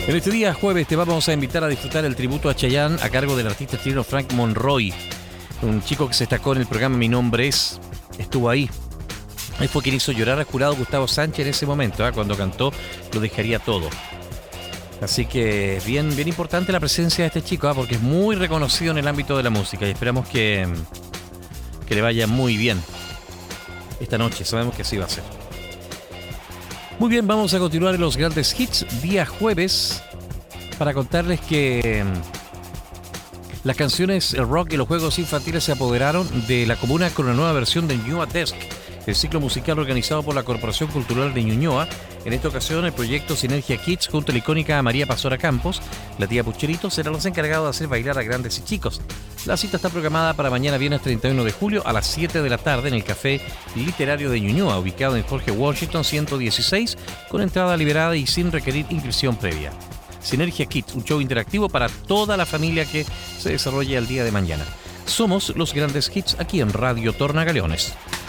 En este día jueves te vamos a invitar a disfrutar el tributo a Chayanne a cargo del artista chileno Frank Monroy, un chico que se destacó en el programa Mi Nombre Es. Estuvo ahí. Él fue quien hizo llorar al jurado Gustavo Sánchez en ese momento, cuando cantó Lo Dejaría Todo. Así que bien importante la presencia de este chico, porque es muy reconocido en el ámbito de la música y esperamos que le vaya muy bien esta noche. Sabemos que así va a ser. Muy bien, vamos a continuar en los grandes hits día jueves para contarles que las canciones, el rock y los juegos infantiles se apoderaron de la comuna con una nueva versión de Ñuñoa Desk, el ciclo musical organizado por la Corporación Cultural de Ñuñoa. En esta ocasión, el proyecto Sinergia Kids, junto a la icónica María Pastora Campos, la tía Pucherito, serán los encargados de hacer bailar a grandes y chicos. La cita está programada para mañana viernes 31 de julio a las 7 de la tarde en el Café Literario de Ñuñoa, ubicado en Jorge Washington 116, con entrada liberada y sin requerir inscripción previa. Sinergia Kids, un show interactivo para toda la familia que se desarrolla el día de mañana. Somos los grandes hits aquí en Radio Tornagaleones.